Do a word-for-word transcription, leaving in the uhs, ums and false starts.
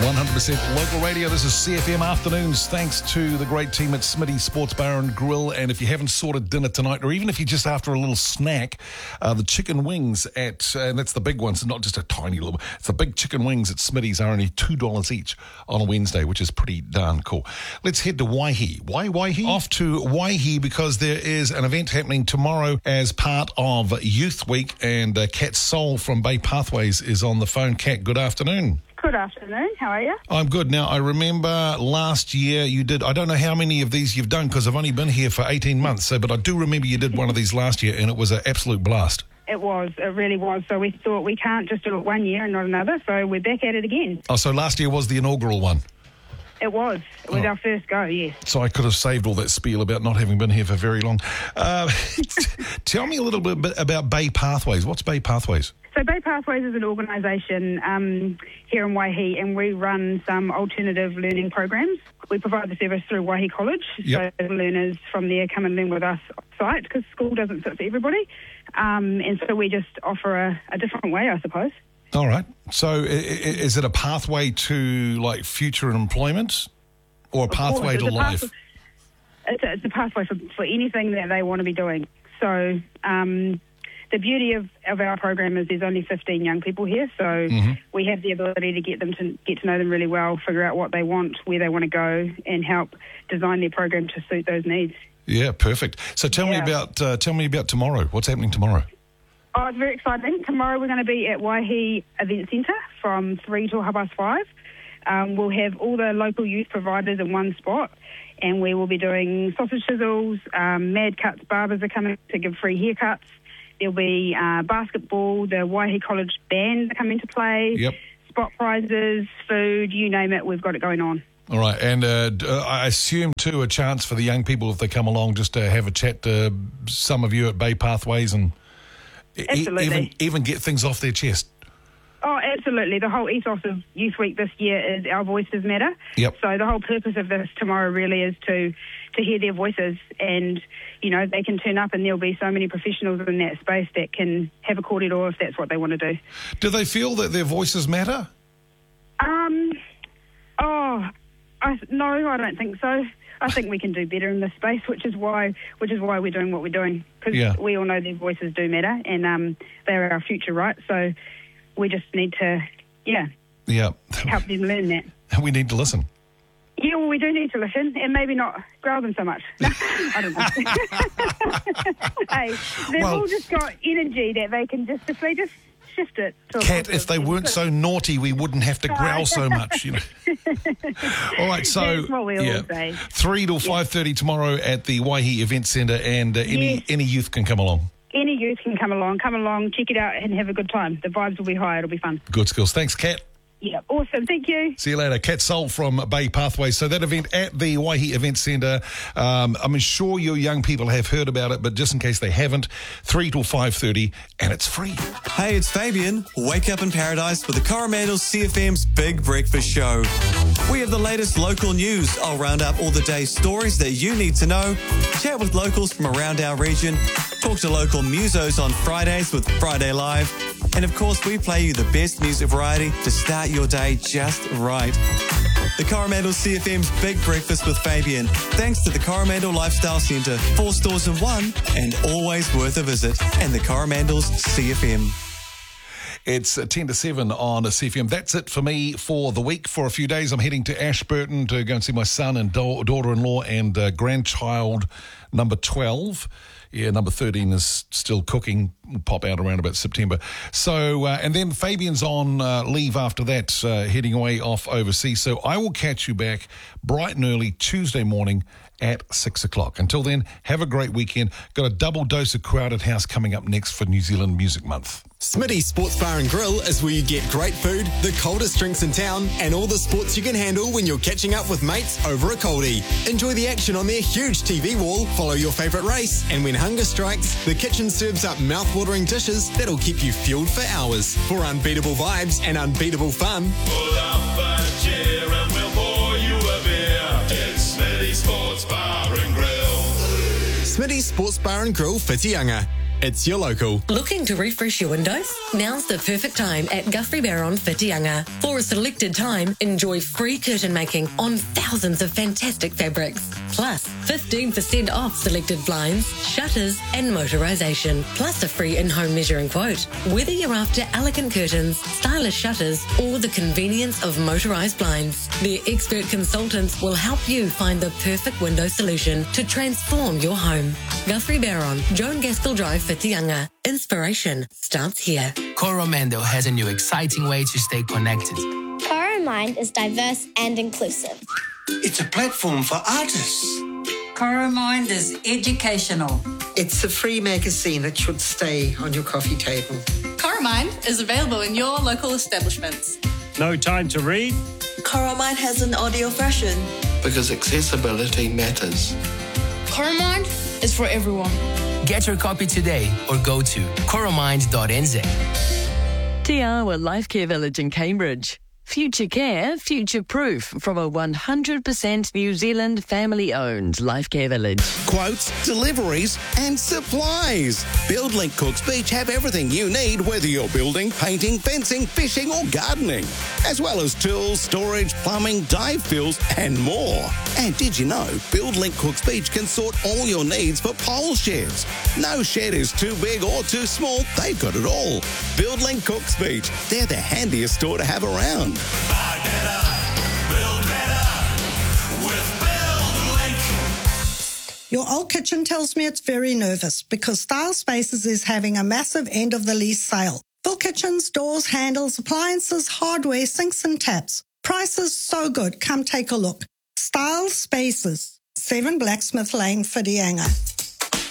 one hundred percent local radio. This is C F M Afternoons. Thanks to the great team at Smitty's Sports Bar and Grill. And if you haven't sorted dinner tonight, or even if you're just after a little snack, uh, the chicken wings at, uh, and that's the big ones, not just a tiny little, it's the big chicken wings at Smitty's are only two dollars each on a Wednesday, which is pretty darn cool. Let's head to Waihi. Why Waihi? Off to Waihi because there is an event happening tomorrow as part of Youth Week, and uh, Kat Soul from Bay Pathways is on the phone. Kat, good afternoon. Good afternoon. How are you? I'm good. Now, I remember last year you did, I don't know how many of these you've done because I've only been here for eighteen months, so, but I do remember you did one of these last year and it was an absolute blast. It was. It really was. So we thought we can't just do it one year and not another, so we're back at it again. Oh, so last year was the inaugural one? It was. It was oh. our first go, yes. So I could have saved all that spiel about not having been here for very long. Uh, tell me a little bit about Bay Pathways. What's Bay Pathways? So Bay Pathways is an organisation um, here in Waihi, and we run some alternative learning programs. We provide the service through Waihi College, yep. so learners from there come and learn with us off-site because school doesn't fit for everybody. Um, and so we just offer a, a different way, I suppose. All right. So is it a pathway to, like, future employment or a pathway to life? Pathway, it's, a, it's a pathway for, for anything that they want to be doing. So um, the beauty of, of our program is there's only fifteen young people here, so mm-hmm. we have the ability to get them to get to know them really well, figure out what they want, where they want to go, and help design their program to suit those needs. Yeah, perfect. So tell yeah. me about uh, tell me about tomorrow. What's happening tomorrow? Oh, it's very exciting. Tomorrow we're going to be at Waihi Event Centre from three till half past five. Um, we'll have all the local youth providers in one spot, and we will be doing sausage sizzles, um, Mad Cuts barbers are coming to give free haircuts. There'll be uh, basketball, the Waihi College band are coming to play, yep. spot prizes, food, you name it, we've got it going on. All right, and uh, I assume, too, a chance for the young people, if they come along, just to have a chat to some of you at Bay Pathways and Absolutely. E- even, even get things off their chest. Oh, absolutely. The whole ethos of Youth Week this year is Our Voices Matter. Yep. So the whole purpose of this tomorrow really is to, to hear their voices, and, you know, they can turn up and there'll be so many professionals in that space that can have a kōrero if that's what they want to do. Do they feel that their voices matter? Um, oh, I, no, I don't think so. I think we can do better in this space, which is why which is why we're doing what we're doing, because yeah. we all know their voices do matter, and um, they're our future, right? So we just need to, yeah, yeah, help them learn that. We need to listen. Yeah, well, we do need to listen, and maybe not growl them so much. No, I don't know. Hey, they've well, all just got energy that they can just, if they just shift it to a Kat, if they weren't so naughty, we wouldn't have to growl so much, you know. All right, so that's what we all yeah, say. three till five thirty tomorrow at the Waihi Event Centre, and uh, any yes. any youth can come along. Any youth can come along. Come along, check it out, and have a good time. The vibes will be high. It'll be fun. Good skills. Thanks, Kat. Yeah, awesome. Thank you. See you later. Kat Soul from Bay Pathways. So that event at the Waihi Event Centre, um, I'm sure your young people have heard about it, but just in case they haven't, three till five thirty, and it's free. Hey, it's Fabian. Wake up in paradise with the Coromandel C F M's Big Breakfast Show. We have the latest local news. I'll round up all the day's stories that you need to know, chat with locals from around our region, talk to local musos on Fridays with Friday Live, and of course we play you the best music variety to start your day just right. The Coromandel C F M's Big Breakfast with Fabian. Thanks to the Coromandel Lifestyle Centre. Four stores in one and always worth a visit. And the Coromandel's C F M. It's ten to seven on C F M. That's it for me for the week. For a few days, I'm heading to Ashburton to go and see my son and da- daughter-in-law and uh, grandchild number twelve. Yeah, number thirteen is still cooking. Pop out around about September. So, uh, and then Fabian's on uh, leave after that, uh, heading away off overseas. So I will catch you back bright and early Tuesday morning at six o'clock. Until then, have a great weekend. Got a double dose of Crowded House coming up next for New Zealand Music Month. Smitty's Sports Bar and Grill is where you get great food, the coldest drinks in town, and all the sports you can handle when you're catching up with mates over a coldie. Enjoy the action on their huge T V wall, follow your favourite race, and when hunger strikes, the kitchen serves up mouth-watering dishes that'll keep you fueled for hours. For unbeatable vibes and unbeatable fun, pull up a chair and we'll pour you a beer. It's Smitty's Sports Bar and Grill. Smitty's Sports Bar and Grill, Whitianga. it's your local. Looking to refresh your windows? Now's the perfect time at Guthrie Barron Whitianga. For a selected time, enjoy free curtain making on thousands of fantastic fabrics. Plus, fifteen percent off selected blinds, shutters and motorisation. Plus a free in-home measuring quote. Whether you're after elegant curtains, stylish shutters or the convenience of motorised blinds, their expert consultants will help you find the perfect window solution to transform your home. Guthrie Barron, Joan Gaskell Drive, Whitianga. Inspiration starts here. Coromando has a new exciting way to stay connected. Coromind is diverse and inclusive. It's a platform for artists. Coromind is educational. It's a free magazine that should stay on your coffee table. Coromind is available in your local establishments. No time to read? Coromind has an audio version. Because accessibility matters. Coromind is for everyone. Get your copy today or go to coromind dot n z. Te Awa Life Care Village in Cambridge. Future care, future proof from a one hundred percent New Zealand family-owned life care village. Quotes, deliveries and supplies. BuildLink Cooks Beach have everything you need, whether you're building, painting, fencing, fishing or gardening. As well as tools, storage, plumbing, dive fills and more. And did you know BuildLink Cooks Beach can sort all your needs for pole sheds? No shed is too big or too small, they've got it all. BuildLink Cooks Beach, they're the handiest store to have around. Buy better, build better with BuildLink. Your old kitchen tells me it's very nervous because Style Spaces is having a massive end of the lease sale. Full kitchens, doors, handles, appliances, hardware, sinks and taps. Prices so good. Come take a look. Style Spaces, seven Blacksmith Lane, Whitianga.